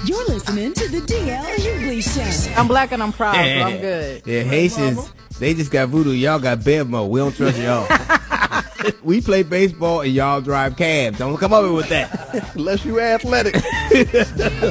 You're listening to the DL Hughley Show. I'm black and I'm proud, so I'm good. Yeah, Haitians, they just got voodoo. Y'all got Bevmo. We don't trust y'all. We play baseball and y'all drive cabs. Don't come over with that. Unless you athletic. It's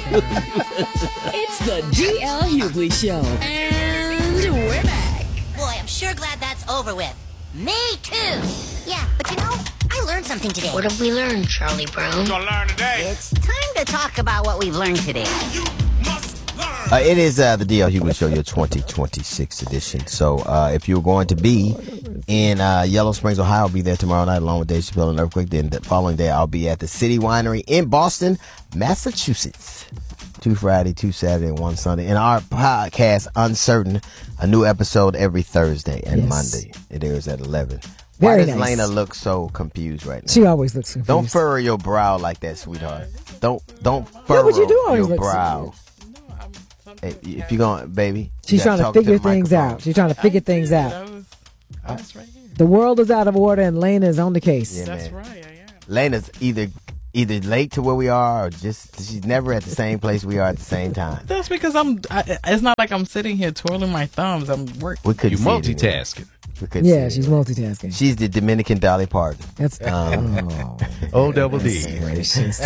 the DL Hughley Show. And we're back. Boy, I'm sure glad that's over with. Me too. Yeah, but you know, I learned something today. What have we learned, Charlie Brown? We're gonna learn today. It's time to talk about what we've learned today. You must learn. It is the DL Hughley Show, your 2026 edition. So if you're going to be in Yellow Springs, Ohio, I'll be there tomorrow night along with Dave Chappelle and Earthquake. Then the following day, I'll be at the City Winery in Boston, Massachusetts. 2 Friday, 2 Saturday, and 1 Sunday. And our podcast, Uncertain, a new episode every Thursday and Monday. It airs at 11. Why Very does nice. Lena look so confused right now? She always looks confused. Don't furrow your brow like that, sweetheart. Don't furrow would you do always your look so brow. Hey, if you're going, baby. She's you trying gotta to talk figure the things microphone. out. She's trying to figure things out. I was right here. The world is out of order and Lena is on the case. Yeah, That's man. right, I am. Lena's either late to where we are or just she's never at the same place we are at the same time. That's because it's not like I'm sitting here twirling my thumbs. I'm working. We couldn't You see it anyway. multitasking. We couldn't see Yeah, it she's anyway. multitasking. She's the Dominican Dolly Parton. That's O double D. gracious.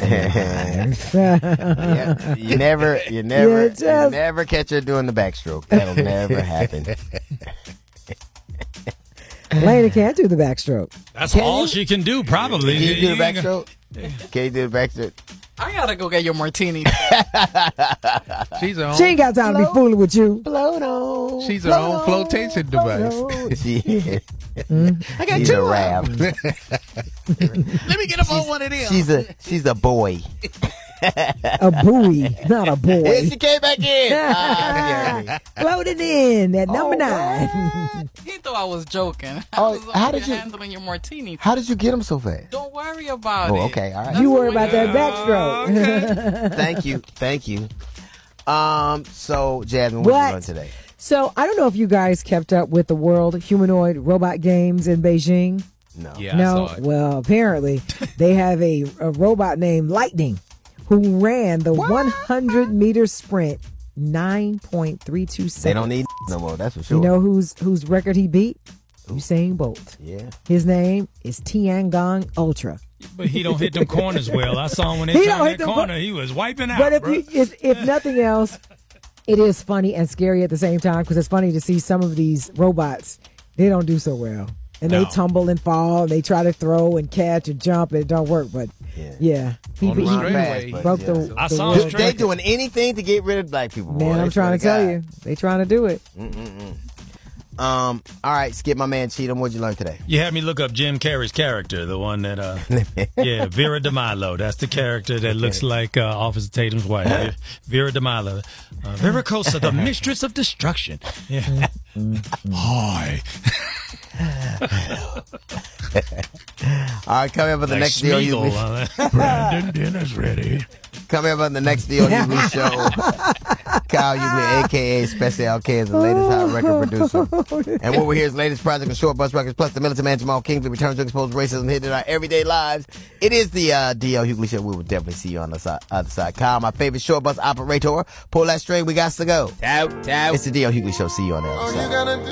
Yeah, you never catch her doing the backstroke. That'll never happen. Lena can't do the backstroke. That's all she can do, probably. Can you do the backstroke? Can you do the backstroke? I gotta go get your martini. She's her own. She ain't got time to be fooling with you. Float on. She's her own flotation device. She, I got she's two a of rap. them. Let me get them on one of them. She's a boy. A buoy, not a Here boy. she came back in. Jeremy. Floating in at number 9. He thought I was joking. Oh, I was how over did here you- handling your martini. How did you get him so fast? Don't worry about it. Oh, okay, all right. You worry about that backstroke. Thank you. So Jasmine, what What? you learn today? So I don't know if you guys kept up with the World Humanoid Robot Games in Beijing. No. Yeah, I No, saw it. well, apparently they have a robot named Lightning who ran the 100-meter sprint 9.32 seconds. They don't need no more. That's for sure. You know whose record he beat? Usain Bolt. Yeah. His name is Tiangong Ultra. But he don't hit them corners well. I saw him when He they don't turned hit that them corner. He was wiping out, But if, bro. if nothing else, it is funny and scary at the same time because it's funny to see some of these robots. They don't do so well. And No. they tumble and fall. And they try to throw and catch and jump and it don't work. But yeah, he On the straightaway. broke the, Yeah. I the saw world. him They doing anything to get rid of black people. Boy. Man, I'm trying to tell you, they trying to do it. All right, Skip, my man Cheatham. What'd you learn today? You had me look up Jim Carrey's character, the one that, Vera DeMilo. That's the character that looks like Officer Tatum's wife, Vera DeMilo. Vera Cosa, the mistress of destruction. Yeah. Hi. All right, coming up on the Like next deal. Schmeagol, Brandon, dinner's ready. Coming up on the next deal, Hughley show. Kyle Hughley, a.k.a. Special LK, is the latest hot record producer. And what we hear is latest project on Short Bus Records, plus the militant man Jamal Kingsley returns to expose racism hidden in our everyday lives. It is the DL Hughley show. We will definitely see you on the other side. Kyle, my favorite short bus operator. Pull that string. We got to go. Tout. It's the DL Hughley show. See you on the other side.